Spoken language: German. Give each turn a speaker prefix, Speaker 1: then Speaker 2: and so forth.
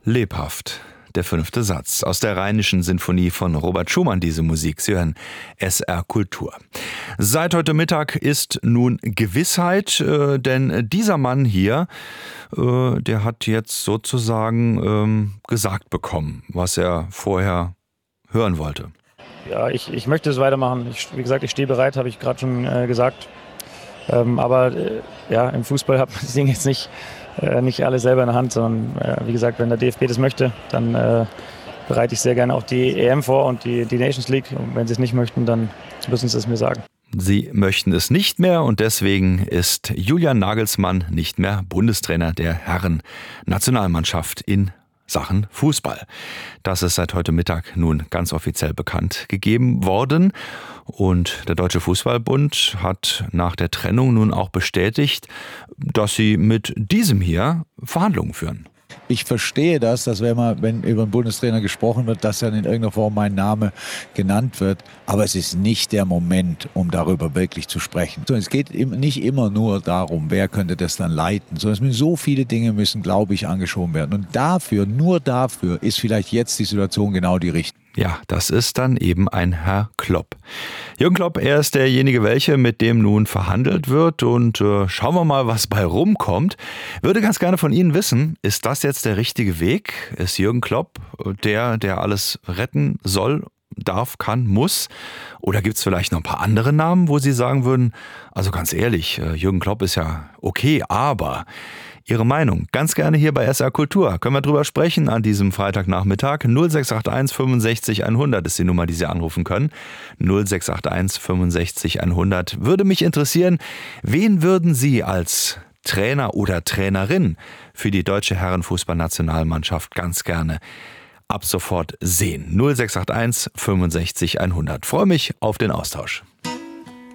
Speaker 1: Lebhaft. Der 5. Satz aus der Rheinischen Sinfonie von Robert Schumann, diese Musik. Sie hören SR Kultur. Seit heute Mittag ist nun Gewissheit, denn dieser Mann hier, der hat jetzt sozusagen gesagt bekommen, was er vorher hören wollte.
Speaker 2: Ja, ich möchte es weitermachen. Wie gesagt, ich stehe bereit, habe ich gerade schon gesagt. Aber im Fußball hat man das Ding jetzt nicht alles selber in der Hand, sondern wie gesagt, wenn der DFB das möchte, dann bereite ich sehr gerne auch die EM vor und die Nations League. Und wenn sie es nicht möchten, dann müssen sie es mir sagen.
Speaker 1: Sie möchten es nicht mehr und deswegen ist Julian Nagelsmann nicht mehr Bundestrainer der Herren-Nationalmannschaft in Sachen Fußball. Das ist seit heute Mittag nun ganz offiziell bekannt gegeben worden. Und der Deutsche Fußballbund hat nach der Trennung nun auch bestätigt, dass sie mit diesem hier Verhandlungen führen.
Speaker 3: Ich verstehe dass wenn über einen Bundestrainer gesprochen wird, dass dann in irgendeiner Form mein Name genannt wird. Aber es ist nicht der Moment, um darüber wirklich zu sprechen. Es geht nicht immer nur darum, wer könnte das dann leiten, sondern so viele Dinge müssen, glaube ich, angeschoben werden. Und nur dafür ist vielleicht jetzt die Situation genau die richtige.
Speaker 1: Ja, das ist dann eben ein Herr Klopp. Jürgen Klopp, er ist derjenige, mit dem nun verhandelt wird. Und schauen wir mal, was bei rumkommt. Würde ganz gerne von Ihnen wissen, ist das jetzt der richtige Weg? Ist Jürgen Klopp der alles retten soll, darf, kann, muss? Oder gibt es vielleicht noch ein paar andere Namen, wo Sie sagen würden, also ganz ehrlich, Jürgen Klopp ist ja okay, aber Ihre Meinung ganz gerne hier bei SR Kultur. Können wir drüber sprechen an diesem Freitagnachmittag. 0681 65 100 ist die Nummer, die Sie anrufen können. 0681 65 100. Würde mich interessieren, wen würden Sie als Trainer oder Trainerin für die deutsche Herrenfußballnationalmannschaft ganz gerne ab sofort sehen? 0681 65 100. Freue mich auf den Austausch.